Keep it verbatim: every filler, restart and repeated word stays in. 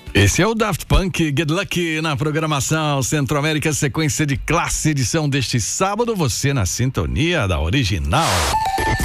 Esse é o Daft Punk, Get Lucky, na programação Centro-América, sequência de classe, edição deste sábado, você na sintonia da Original.